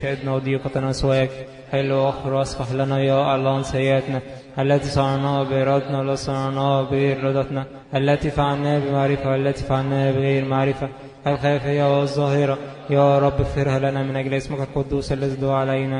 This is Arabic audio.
شهدنا وضيقتنا وسواك حل واغفر واصفح لنا يا الله عن سيئاتنا التي صنعناها بإرادتنا ولا صنعناها بإرادتنا التي فعلناها بمعرفة والتي فعلناها بغير معرفة الخافية والظاهرة يا رب اغفرها لنا من أجل اسمك القدوس الذي دعا علينا